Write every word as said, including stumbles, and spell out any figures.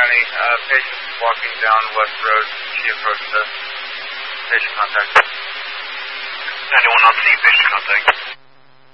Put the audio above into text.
County. Uh, patient walking down West Road. She approached us. Patient contact. Anyone on scene, patient contact.